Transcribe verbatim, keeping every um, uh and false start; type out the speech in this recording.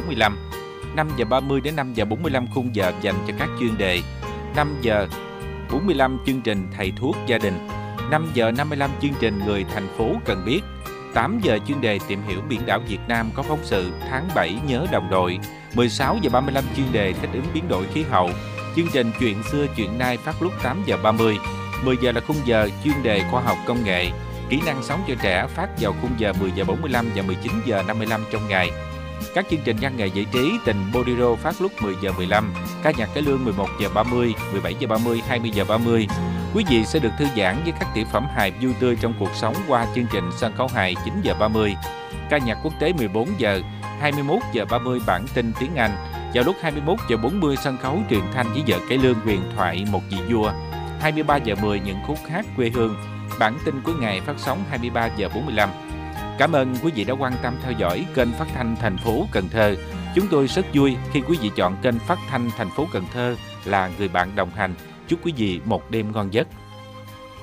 bốn mươi lăm. năm giờ ba mươi đến năm giờ bốn mươi lăm khung giờ dành cho các chuyên đề. năm giờ bốn mươi lăm chương trình Thầy thuốc gia đình. năm giờ năm mươi lăm chương trình Người thành phố cần biết. tám giờ chuyên đề Tìm hiểu biển đảo Việt Nam có phóng sự Tháng bảy nhớ đồng đội. mười sáu giờ ba mươi lăm chuyên đề Thích ứng biến đổi khí hậu. Chương trình Chuyện xưa chuyện nay phát lúc tám giờ ba mươi. mười giờ là khung giờ chuyên đề Khoa học công nghệ. Kỹ năng sống cho trẻ phát vào khung giờ mười giờ bốn mươi lăm và mười chín giờ năm mươi lăm trong ngày. Các chương trình văn nghệ giải trí Tình Bolero phát lúc mười giờ mười lăm, ca nhạc cải lương mười một giờ ba mươi, mười bảy giờ ba mươi, hai mươi giờ ba mươi. Quý vị sẽ được thư giãn với các tiểu phẩm hài vui tươi trong cuộc sống qua chương trình Sân khấu hài chín giờ ba mươi. Ca nhạc quốc tế mười bốn giờ, hai mươi mốt giờ ba mươi bản tin tiếng Anh. Vào lúc hai mươi mốt giờ bốn mươi sân khấu truyền thanh với vợ cải lương huyền thoại Một vị vua. hai mươi ba giờ mười những khúc hát quê hương. Bản tin cuối ngày phát sóng hai mươi ba giờ bốn mươi lăm. Cảm ơn quý vị đã quan tâm theo dõi kênh phát thanh thành phố Cần Thơ. Chúng tôi rất vui khi quý vị chọn kênh phát thanh thành phố Cần Thơ là người bạn đồng hành. Chúc quý vị một đêm ngon giấc.